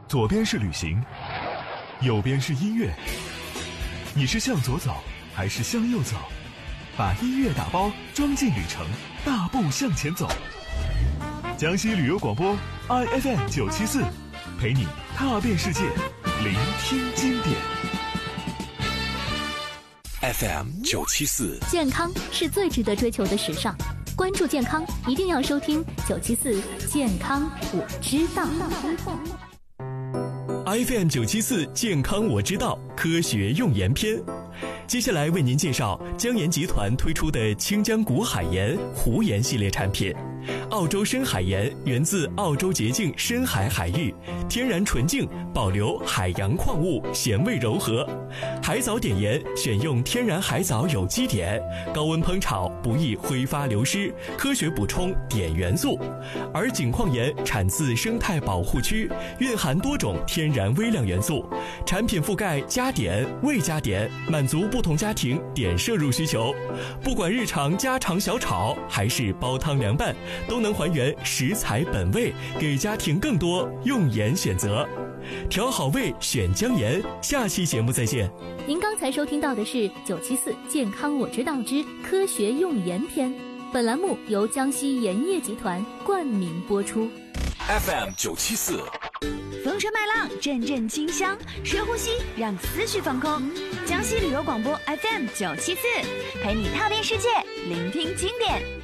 左边是旅行，右边是音乐。你是向左走还是向右走？把音乐打包装进旅程，大步向前走。江西旅游广播 IFM 974，陪你踏遍世界，聆听经典。 FM 974， 健康是最值得追求的时尚。关注健康，一定要收听974健康我知道。 FM 974健康我知道，科学用盐篇。接下来为您介绍江盐集团推出的清江谷海盐湖盐系列产品。澳洲深海盐源自澳洲洁净深海海域，天然纯净，保留海洋矿物，咸味柔和。海藻碘盐选用天然海藻有机碘，高温烹炒不易挥发流失，科学补充碘元素。而井矿盐产自生态保护区，蕴含多种天然微量元素，产品覆盖加碘、未加碘，满足不同家庭碘摄入需求。不管日常家常小炒还是煲汤凉拌，都能还原食材本味，给家庭更多用盐选择。调好味选江盐，下期节目再见。 您刚才收听到的是974健康我知道之科学用盐篇，本栏目由江西盐业集团冠名播出。 FM 974， 风吹麦浪，阵阵清香，深呼吸，让思绪放空。江西旅游广播 FM 974，陪你踏遍世界，聆听经典。